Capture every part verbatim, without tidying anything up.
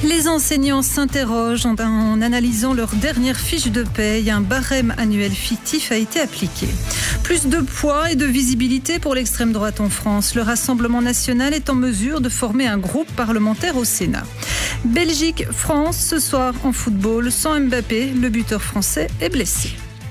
Les enseignants s'interrogent en, en analysant leur dernière fiche de paye. Un barème annuel fictif a été appliqué. Plus de poids et de visibilité pour l'extrême droite en France. Le Rassemblement national est en mesure de former un groupe parlementaire au Sénat. Belgique-France ce soir en football. Sans Mbappé, le buteur français est blessé.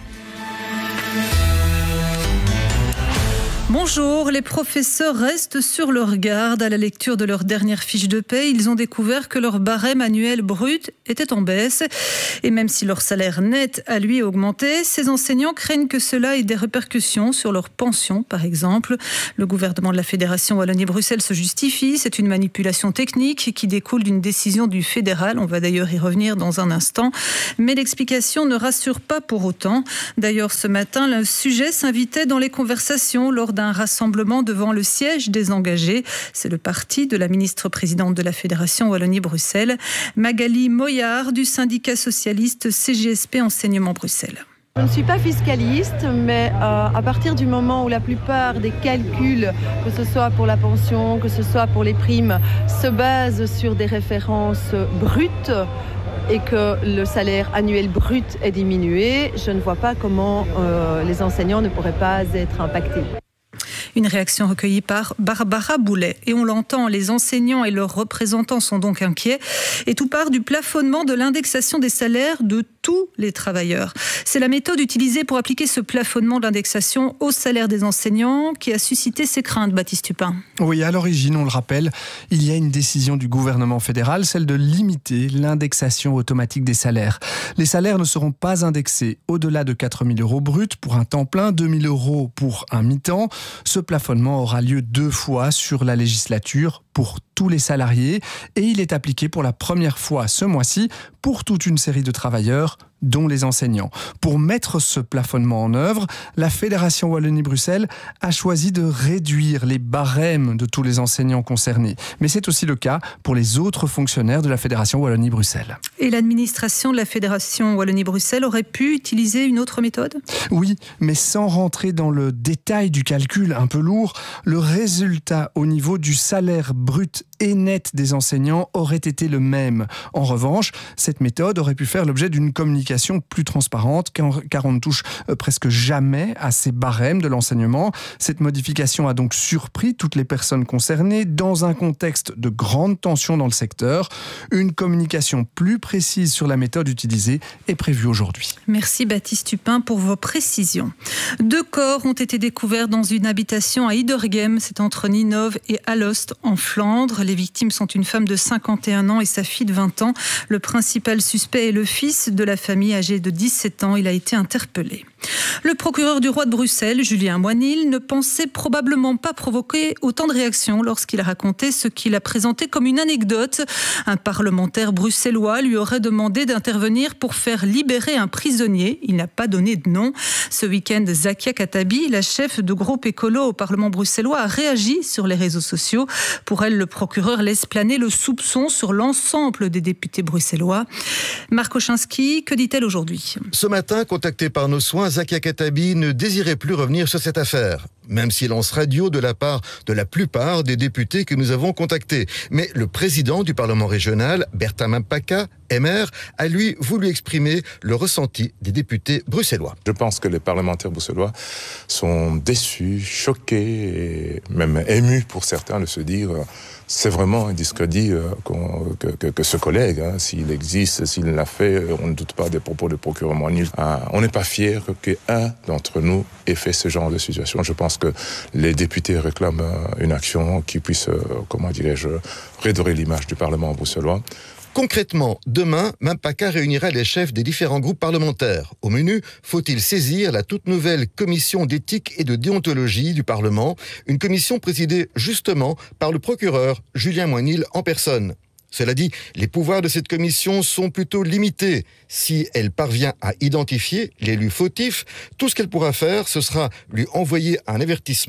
Bonjour, les professeurs restent sur leur garde à la lecture de leur dernière fiche de paie. Ils ont découvert que leur barème annuel brut était en baisse. Et même si leur salaire net a lui augmenté, ces enseignants craignent que cela ait des répercussions sur leur pension, par exemple. Le gouvernement de la Fédération Wallonie-Bruxelles se justifie. C'est une manipulation technique qui découle d'une décision du fédéral. On va d'ailleurs y revenir dans un instant. Mais l'explication ne rassure pas pour autant. D'ailleurs, ce matin, le sujet s'invitait dans les conversations lors d'un un rassemblement devant le siège des engagés. C'est le parti de la ministre-présidente de la Fédération Wallonie-Bruxelles, Magali Moyard, du syndicat socialiste C G S P Enseignement Bruxelles. Je ne suis pas fiscaliste, mais euh, à partir du moment où la plupart des calculs, que ce soit pour la pension, que ce soit pour les primes, se basent sur des références brutes, et que le salaire annuel brut est diminué, je ne vois pas comment euh, les enseignants ne pourraient pas être impactés. Une réaction recueillie par Barbara Boulet. Et on l'entend, les enseignants et leurs représentants sont donc inquiets. Et tout part du plafonnement de l'indexation des salaires de tous les travailleurs. C'est la méthode utilisée pour appliquer ce plafonnement d'indexation au salaire des enseignants qui a suscité ces craintes, Baptiste Tupin. Oui, à l'origine, on le rappelle, il y a une décision du gouvernement fédéral, celle de limiter l'indexation automatique des salaires. Les salaires ne seront pas indexés au-delà de quatre mille euros bruts pour un temps plein, deux mille euros pour un mi-temps. Ce plafonnement aura lieu deux fois sur la législature pour tous les salariés et il est appliqué pour la première fois ce mois-ci pour toute une série de travailleurs, dont les enseignants. Pour mettre ce plafonnement en œuvre, la Fédération Wallonie-Bruxelles a choisi de réduire les barèmes de tous les enseignants concernés. Mais c'est aussi le cas pour les autres fonctionnaires de la Fédération Wallonie-Bruxelles. Et l'administration de la Fédération Wallonie-Bruxelles aurait pu utiliser une autre méthode ? Oui, mais sans rentrer dans le détail du calcul un peu lourd, le résultat au niveau du salaire brut et net des enseignants aurait été le même. En revanche, cette méthode aurait pu faire l'objet d'une communication plus transparente car on ne touche presque jamais à ces barèmes de l'enseignement. Cette modification a donc surpris toutes les personnes concernées dans un contexte de grande tension dans le secteur. Une communication plus précise sur la méthode utilisée est prévue aujourd'hui. Merci Baptiste Tupin pour vos précisions. Deux corps ont été découverts dans une habitation à Idergem, c'est entre Ninove et Alost en Flandre. Les victimes sont une femme de cinquante et un ans et sa fille de vingt ans. Le principal suspect est le fils de la famille âgé de dix-sept ans. Il a été interpellé. Le procureur du roi de Bruxelles, Julien Moinil, ne pensait probablement pas provoquer autant de réactions lorsqu'il a raconté ce qu'il a présenté comme une anecdote. Un parlementaire bruxellois lui aurait demandé d'intervenir pour faire libérer un prisonnier. Il n'a pas donné de nom. Ce week-end, Zakia Katabi, la chef de groupe écolo au Parlement bruxellois, a réagi sur les réseaux sociaux. Pour elle, le procureur laisse planer le soupçon sur l'ensemble des députés bruxellois. Marc Ochinski, que dit-elle aujourd'hui ? Ce matin, contactée par nos soins, Zakia Katabi ne désirait plus revenir sur cette affaire, même silence radio de la part de la plupart des députés que nous avons contactés. Mais le président du Parlement régional, Bertin Mampaka, M R, a lui voulu exprimer le ressenti des députés bruxellois. Je pense que les parlementaires bruxellois sont déçus, choqués et même émus pour certains de se dire c'est vraiment un discrédit euh, que, que, que ce collègue, hein, s'il existe, s'il l'a fait, on ne doute pas des propos du procureur Moinil. Euh, on n'est pas fiers qu'un d'entre nous ait fait ce genre de situation. Je pense que les députés réclament euh, une action qui puisse, euh, comment dirais-je, redorer l'image du Parlement bruxellois. Concrètement, demain, Mampaka réunira les chefs des différents groupes parlementaires. Au menu, faut-il saisir la toute nouvelle commission d'éthique et de déontologie du Parlement, une commission présidée justement par le procureur Julien Moinil en personne. Cela dit, les pouvoirs de cette commission sont plutôt limités. Si elle parvient à identifier l'élu fautif, tout ce qu'elle pourra faire, ce sera lui envoyer un avertissement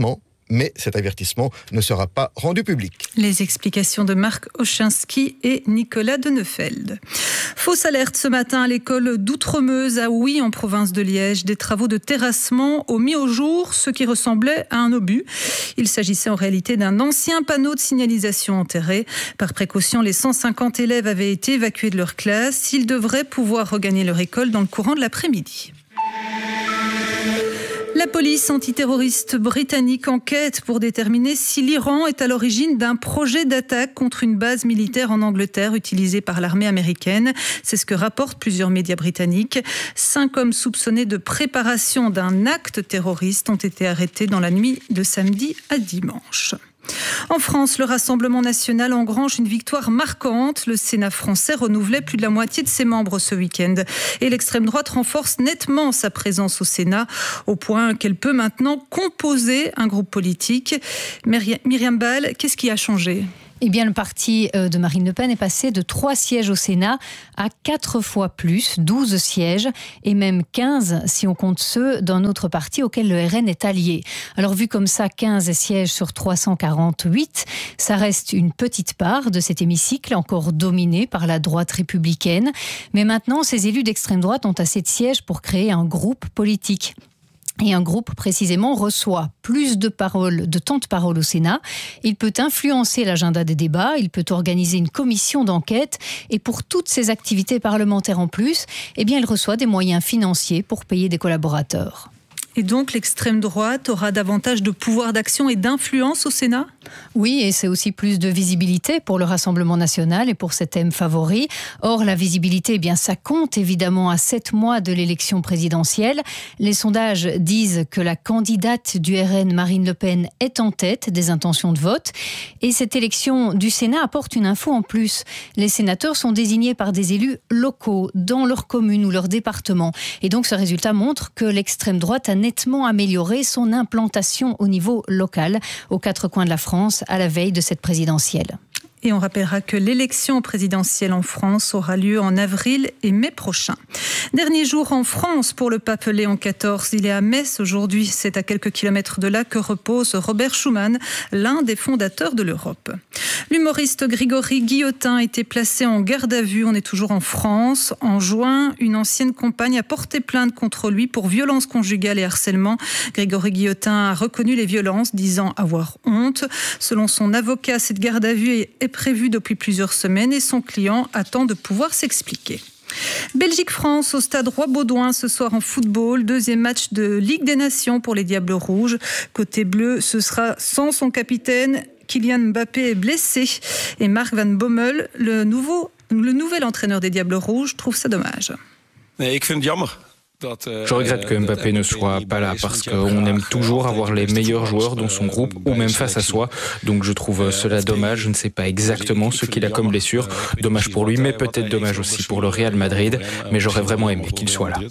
mais cet avertissement ne sera pas rendu public. Les explications de Marc Ochinski et Nicolas Denefeld. Fausse alerte ce matin à l'école d'Outremeuse à Houy, en province de Liège. Des travaux de terrassement ont mis au jour ce qui ressemblait à un obus. Il s'agissait en réalité d'un ancien panneau de signalisation enterré. Par précaution, les cent cinquante élèves avaient été évacués de leur classe. Ils devraient pouvoir regagner leur école dans le courant de l'après-midi. La police antiterroriste britannique enquête pour déterminer si l'Iran est à l'origine d'un projet d'attaque contre une base militaire en Angleterre utilisée par l'armée américaine. C'est ce que rapportent plusieurs médias britanniques. Cinq hommes soupçonnés de préparation d'un acte terroriste ont été arrêtés dans la nuit de samedi à dimanche. En France, le Rassemblement national engrange une victoire marquante. Le Sénat français renouvelait plus de la moitié de ses membres ce week-end. Et l'extrême droite renforce nettement sa présence au Sénat, au point qu'elle peut maintenant composer un groupe politique. Myriam Ball, qu'est-ce qui a changé ? Eh bien, le parti de Marine Le Pen est passé de trois sièges au Sénat à quatre fois plus, douze sièges, et même quinze si on compte ceux d'un autre parti auquel le R N est allié. Alors, vu comme ça, quinze sièges sur trois cent quarante-huit, ça reste une petite part de cet hémicycle, encore dominé par la droite républicaine. Mais maintenant, ces élus d'extrême droite ont assez de sièges pour créer un groupe politique. Et un groupe, précisément, reçoit plus de paroles, de temps de parole au Sénat. Il peut influencer l'agenda des débats, il peut organiser une commission d'enquête. Et pour toutes ces activités parlementaires en plus, eh bien, il reçoit des moyens financiers pour payer des collaborateurs. Et donc l'extrême droite aura davantage de pouvoir d'action et d'influence au Sénat ? Oui, et c'est aussi plus de visibilité pour le Rassemblement national et pour ses thèmes favoris. Or, la visibilité, eh bien, ça compte évidemment à sept mois de l'élection présidentielle. Les sondages disent que la candidate du R N, Marine Le Pen, est en tête des intentions de vote. Et cette élection du Sénat apporte une info en plus. Les sénateurs sont désignés par des élus locaux dans leur commune ou leur département. Et donc, ce résultat montre que l'extrême droite a nettement amélioré son implantation au niveau local, aux quatre coins de la France, à la veille de cette présidentielle. Et on rappellera que l'élection présidentielle en France aura lieu en avril et mai prochain. Dernier jour en France pour le pape Léon quatorze. Il est à Metz aujourd'hui. C'est à quelques kilomètres de là que repose Robert Schuman, l'un des fondateurs de l'Europe. L'humoriste Grégory Guillotin a été placé en garde à vue. On est toujours en France. En juin, une ancienne compagne a porté plainte contre lui pour violence conjugale et harcèlement. Grégory Guillotin a reconnu les violences, disant avoir honte. Selon son avocat, cette garde à vue est prévue depuis plusieurs semaines et son client attend de pouvoir s'expliquer. Belgique-France au stade Roi-Baudouin ce soir en football. Deuxième match de Ligue des Nations pour les Diables Rouges. Côté bleu, ce sera sans son capitaine. Kylian Mbappé est blessé. Et Mark Van Bommel, le, nouveau, le nouvel entraîneur des Diables Rouges, trouve ça dommage. Nee, ik vind het jammer. Je regrette que Mbappé ne soit pas là parce qu'on aime toujours avoir les meilleurs joueurs dans son groupe ou même face à soi. Donc je trouve cela dommage. Je ne sais pas exactement ce qu'il a comme blessure. Dommage pour lui, mais peut-être dommage aussi pour le Real Madrid. Mais j'aurais vraiment aimé qu'il soit là.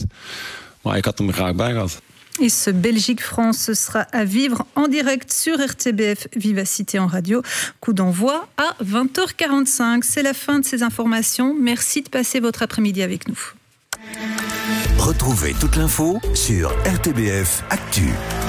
Et ce Belgique-France, ce sera à vivre en direct sur R T B F Vivacité en radio. Coup d'envoi à vingt heures quarante-cinq. C'est la fin de ces informations. Merci de passer votre après-midi avec nous. Retrouvez toute l'info sur R T B F Actu.